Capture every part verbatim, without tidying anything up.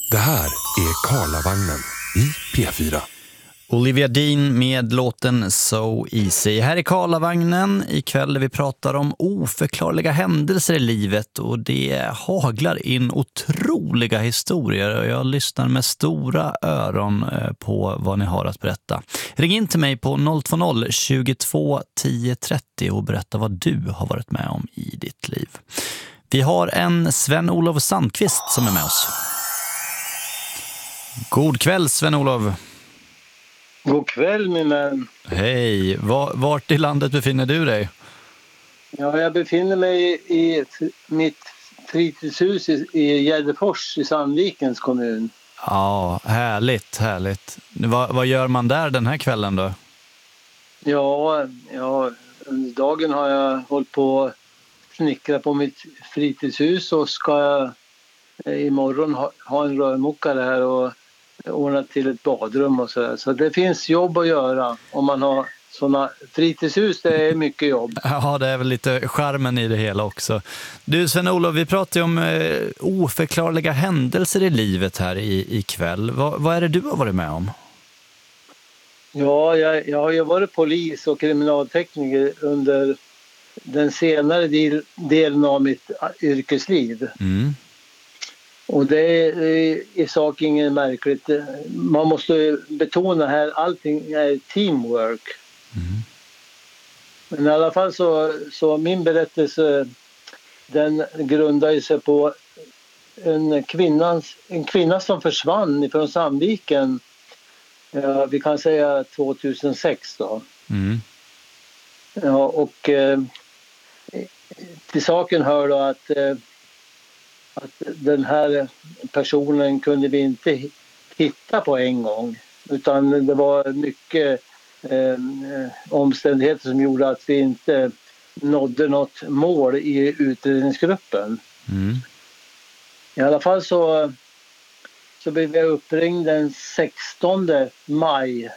Det här är Karlavagnen i P fyra. Olivia Dean med låten So Easy. Här är Karlavagnen ikväll där vi pratar om oförklarliga händelser i livet och det haglar in otroliga historier och jag lyssnar med stora öron på vad ni har att berätta. Ring in till mig på noll två noll tjugotvå tio trettio och berätta vad du har varit med om i ditt liv. Vi har en Sven-Olof Sandqvist som är med oss. God kväll Sven-Olof. God kväll min vän. Hej, vart i landet befinner du dig? Ja, jag befinner mig i mitt fritidshus i Gärdefors i Sandvikens kommun. Ja, härligt, härligt. Vad, vad gör man där den här kvällen då? Ja, ja, under dagen har jag hållit på att snickra på mitt fritidshus och ska jag imorgon ha, ha en rörmokare här och ordna till ett badrum och sådär. Så det finns jobb att göra om man har sådana fritidshus, det är mycket jobb. Ja, det är väl lite charmen i det hela också. Du Sven-Olof, vi pratar ju om eh, oförklarliga händelser i livet här i, i kväll. Va, vad är det du har varit med om? Ja, jag, jag har ju varit polis och kriminaltekniker under den senare del, delen av mitt yrkesliv. Mm. Och det är i sak inget märkligt. Man måste betona här, allting är teamwork. Mm. Men i alla fall så, så min berättelse, den grundar sig på en, kvinnans, en kvinna som försvann från Sandviken, ja, vi kan säga tjugohundrasex då. Mm. Ja, och eh, till saken hör då att eh, att den här personen kunde vi inte hitta på en gång, utan det var mycket eh, omständigheter som gjorde att vi inte nådde något mål i utredningsgruppen. Mm. I alla fall så, så blev jag uppringd den sextonde maj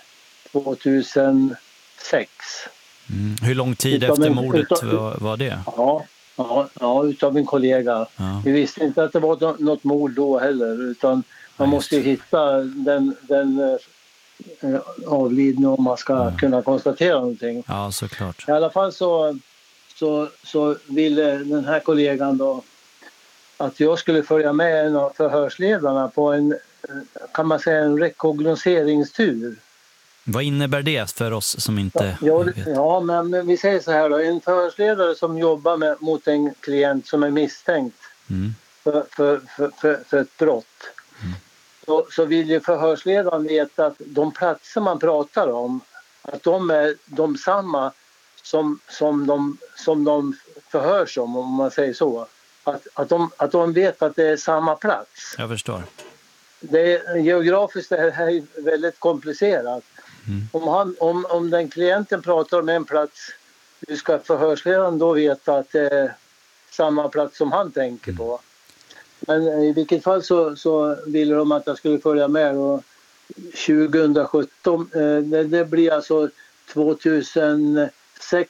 tjugohundrasex. Mm. Hur lång tid utav efter en, mordet utav, var, var det? Ja. Ja, ja, utav en kollega. Ja. Vi visste inte att det var något mord då heller, utan man ja, måste ju hitta den, den äh, avlidne om man ska ja. kunna konstatera någonting. Ja, såklart. I alla fall så, så, så ville den här kollegan då att jag skulle följa med en av förhörsledarna på en, kan man säga, en rekognoseringstur. Vad innebär det för oss som inte ja, vet? Ja, men, men vi säger så här då. En förhörsledare som jobbar med, mot en klient som är misstänkt mm. för, för, för, för, för ett brott. Mm. Så, så vill ju förhörsledaren veta att de platser man pratar om, att de är de samma som, som, de, som de förhörs om, om man säger så. Att, att, de, att de vet att det är samma plats. Jag förstår. Det är, geografiskt är det här väldigt komplicerat. Mm. Om, han, om, om den klienten pratar om en plats, du ska förhörsledaren då veta att det är samma plats som han tänker mm. på. Men i vilket fall så, så ville de att jag skulle följa med. Och tjugosjutton, eh, det, det blir alltså tjugohundrasex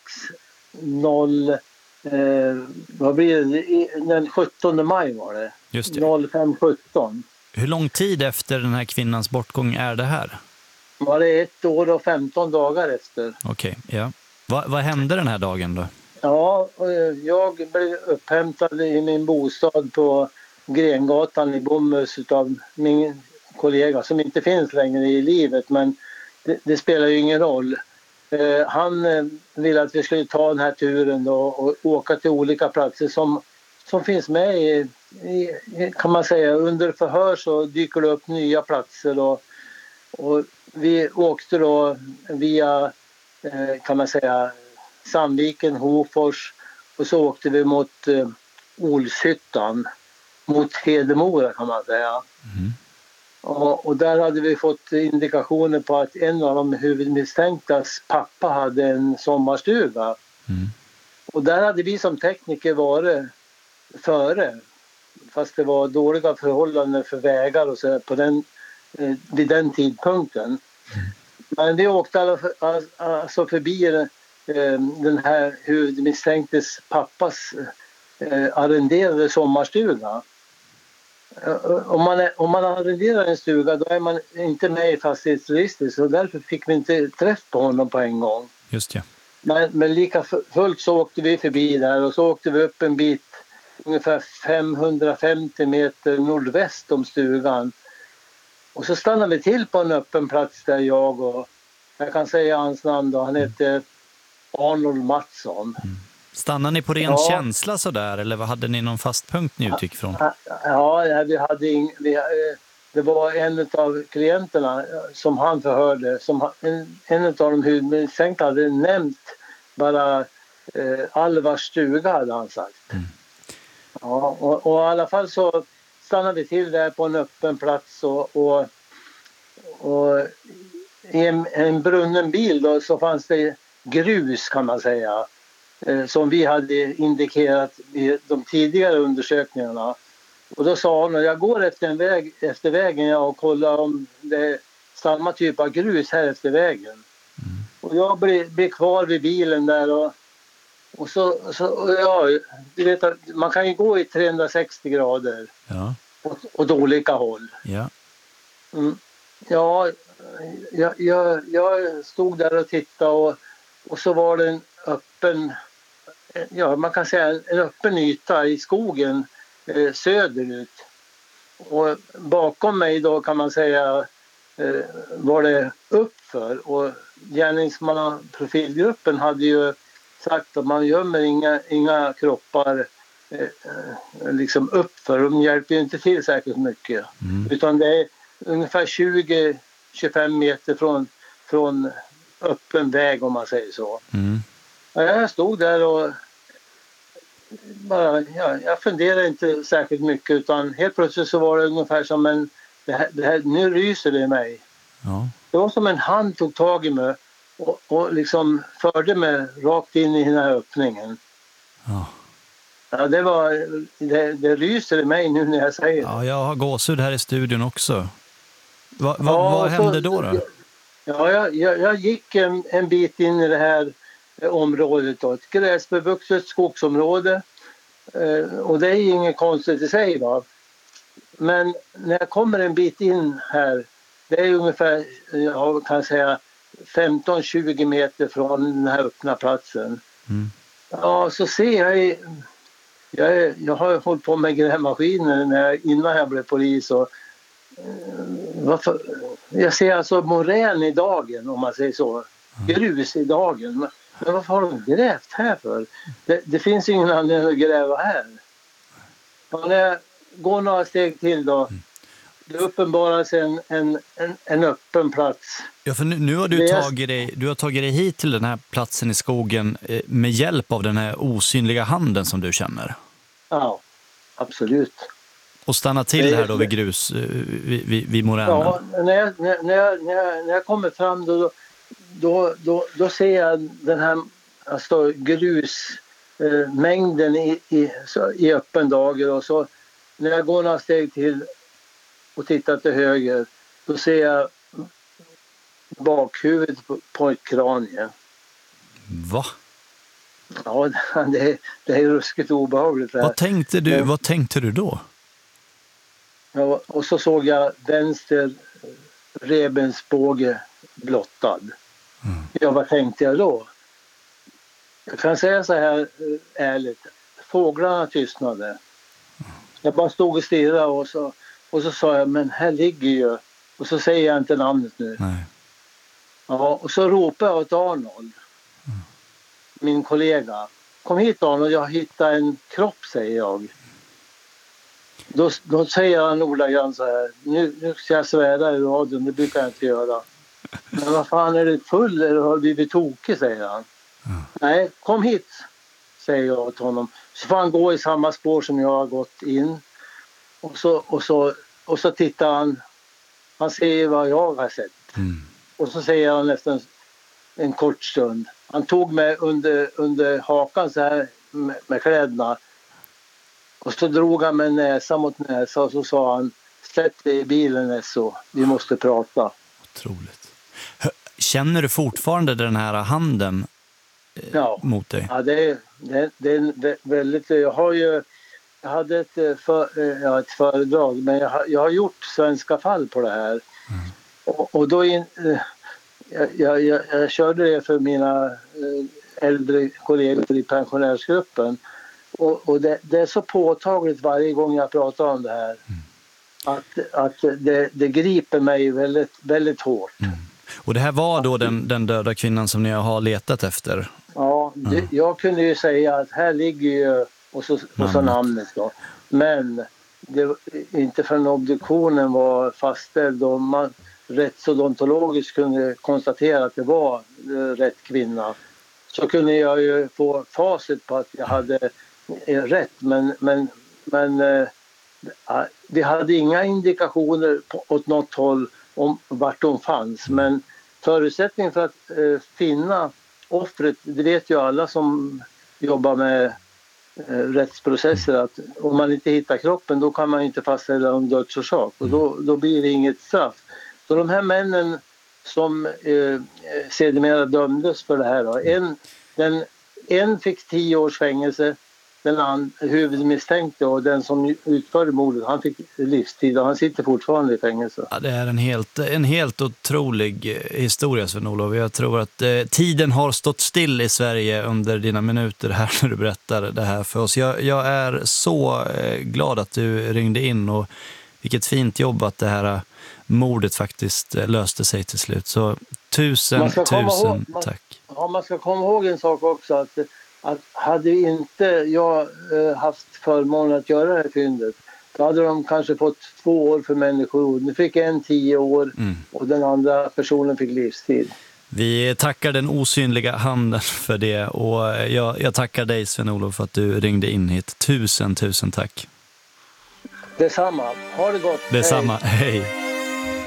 noll, eh, vad blir det? Den sjuttonde maj var det. Just det. noll fem sjutton. Hur lång tid efter den här kvinnans bortgång är det här? Var det ett år och femton dagar efter. Okej, okay, ja. Va, vad hände den här dagen då? Ja, jag blev upphämtad i min bostad på Grengatan i Bomhus av min kollega som inte finns längre i livet, men det, det spelar ju ingen roll. Eh, han eh, ville att vi skulle ta den här turen då och åka till olika platser som, som finns med i, i, kan man säga, under förhör så dyker det upp nya platser och, och vi åkte då via, eh, kan man säga, Sandviken, Hofors och så åkte vi mot eh, Olshyttan, mot Hedemora kan man säga. Mm. Och, och där hade vi fått indikationer på att en av de huvudmisstänktas pappa hade en sommarstuga. Mm. Och där hade vi som tekniker varit före, fast det var dåliga förhållanden för vägar och så på den, eh, vid den tidpunkten. Mm. Men vi åkte alltså förbi eh, den här huvudmisstänktes pappas eh, arrenderade sommarstuga. Om man, är, om man arrenderar en stuga då är man inte med i fastighetsregistret, så därför fick vi inte träff på honom på en gång. Just ja. Men, men lika fullt så åkte vi förbi där och så åkte vi upp en bit ungefär femhundrafemtio meter nordväst om stugan. Och så stannade vi till på en öppen plats där jag och, jag kan säga hans namn då, han heter Arnold Mattsson. Mm. Stannade ni på ren ja. känsla så där, eller vad hade ni någon fast punkt ni utgick från? Ja, vi hade ing, vi, det var en av klienterna som han förhörde, som en, en av de huvudmisstänkta hade nämnt bara eh, Alvars stuga hade han sagt. Mm. Ja, och, och i alla fall så stannade vi till där på en öppen plats och, och, och i en, en brunnen bil då så fanns det grus kan man säga. Som vi hade indikerat i de tidigare undersökningarna. Och då sa hon, jag går efter, en väg, efter vägen jag och kollar om det är samma typ av grus här efter vägen. Mm. Och jag blir, blir kvar vid bilen där och, och så, så och ja, du vet att man kan ju gå i trehundrasextio grader ja. åt, åt olika håll. Ja, mm. ja jag, jag, jag stod där och tittade och, och så var det en öppen ja, man kan säga en öppen yta i skogen eh, söderut. Och bakom mig då kan man säga eh, var det uppför och gärningsmannaprofilgruppen hade ju sagt att man gömmer inga, inga kroppar eh, liksom uppför. De hjälper ju inte till särskilt mycket. Mm. Utan det är ungefär tjugo till tjugofem meter från, från öppen väg om man säger så. Mm. Jag stod där och bara, ja, jag funderade inte särskilt mycket utan helt plötsligt så var det ungefär som en, det här, det här, nu ryser det i mig. Ja. Det var som en hand tog tag i mig och, och liksom förde mig rakt in i den här öppningen. Ja. Ja, det var, det, det ryser i mig nu när jag säger det. Ja, jag har gåshud här i studion också. Va, va, ja, vad hände då då? Ja, jag, jag, jag gick en, en bit in i det här området då, ett gräsbevuxet skogsområde eh, och det är inget konstigt i sig va. Men när jag kommer en bit in här, det är ungefär, jag kan säga femton till tjugo meter från den här öppna platsen. Mm. Ja, så ser jag, jag, är, jag har hållit på med grävmaskiner när jag, innan jag blev polis och varför, jag ser alltså morän i dagen om man säger så, grus i dagen. Men varför har de grävt här för? Det, det finns ingen anledning att gräva här. Och när jag går några steg till då, det uppenbarar sig en, en, en, en öppen plats. Ja, för nu, nu har du tagit, dig, du har tagit dig hit till den här platsen i skogen eh, med hjälp av den här osynliga handen som du känner. Ja, absolut. Och stanna till det, här då vid grus, eh, vid, vid, vid moränen. Ja, när jag, när, när, jag, när, jag, när jag kommer fram då, då, då, då ser jag den här alltså, grusmängden eh, i, i, så, i öppen dager och så när jag går några steg till och tittar till höger då ser jag bakhuvudet på, på ett kranie. Va? Ja, det är, det är ruskigt obehagligt. Vad tänkte du, vad tänkte du då? Ja, och så såg jag vänster revbensbåge blottad. Mm. Ja, vad tänkte jag då? Jag kan säga så här ärligt. Fåglarna tystnade. Mm. Jag bara stod och stirrade och så, och så sa jag, men här ligger ju. Och så säger jag inte namnet nu. Nej. Ja, och så ropade jag åt Arnold. Mm. Min kollega. Kom hit Arnold, jag hittade en kropp, säger jag. Då, då säger han ordagrant så här, nu, nu ska jag svära i radion, det brukar jag inte göra. Men vad fan, är det full eller har du blivit tokig, säger han. Mm. Nej, kom hit, säger jag åt honom. Så får han gå i samma spår som jag har gått in. Och så, och så, och så tittar han, han ser vad jag har sett. Mm. Och så säger han efter en, en kort stund, han tog mig under, under hakan så här med, med kläderna. Och så drog han med näsa mot näsa och så sa han, sätt dig i bilen så, vi måste prata. Otroligt. Känner du fortfarande den här handen eh, ja. mot dig? Ja, det är, det, det är väldigt, jag har ju, jag hade ett, för, ja, ett föredrag, men jag har, jag har gjort svenska fall på det här. Mm. Och, och då in, jag, jag, jag körde det för mina äldre kollegor i pensionärsgruppen. Och, och det, det är så påtagligt varje gång jag pratar om det här. Mm. Att, att det, det griper mig väldigt, väldigt hårt. Mm. Och det här var då den, den döda kvinnan som ni har letat efter? Ja, det, mm. jag kunde ju säga att här ligger ju, och så, och så namnet då. Men det, inte förrän obduktionen var fastställd och man rättsodontologiskt kunde konstatera att det var rätt kvinna, så kunde jag ju få facit på att jag hade rätt. Men, men, men äh, vi hade inga indikationer på, åt något håll om vart hon fanns. Men förutsättningen för att äh, finna offret, det vet ju alla som jobbar med äh, rättsprocesser, att om man inte hittar kroppen, då kan man inte fastställa en dödsorsak. Och då, då blir det inget straff. Så de här männen som eh, sedermera dömdes för det här då, en, den, en fick tio års fängelse, den and, huvudmisstänkte och den som utförde mordet, han fick livstid och han sitter fortfarande i fängelse. Ja, det är en helt, en helt otrolig historia, Sven-Olof. Jag tror att eh, tiden har stått still i Sverige under dina minuter här när du berättar det här för oss. Jag, jag är så eh, glad att du ringde in, och vilket fint jobb att det här mordet faktiskt löste sig till slut. Så tusen, tusen ihåg, man, tack. Ja, man ska komma ihåg en sak också, att, att hade inte jag eh, haft förmånen att göra det här fyndet, då hade de kanske fått två år för människor. Nu fick en tio år mm. och den andra personen fick livstid. Vi tackar den osynliga handen för det, och jag, jag tackar dig, Sven-Olof, för att du ringde in hit. Tusen, tusen tack. Detsamma. Ha det gott. Detsamma. Hej. Hej.